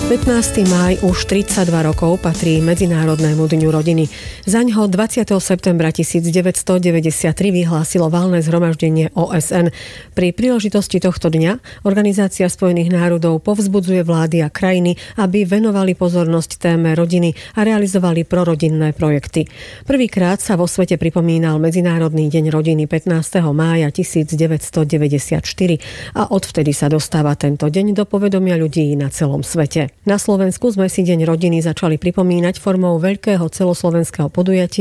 15. máj už 32 rokov patrí Medzinárodnému dňu rodiny. Zaňho 20. septembra 1993 vyhlásilo valné zhromaždenie OSN. Pri príležitosti tohto dňa Organizácia spojených národov povzbudzuje vlády a krajiny, aby venovali pozornosť téme rodiny a realizovali prorodinné projekty. Prvýkrát sa vo svete pripomínal Medzinárodný deň rodiny 15. mája 1994 a odvtedy sa dostáva tento deň do povedomia ľudí na celom svete. Na Slovensku sme si Deň rodiny začali pripomínať formou veľkého celoslovenského podujatia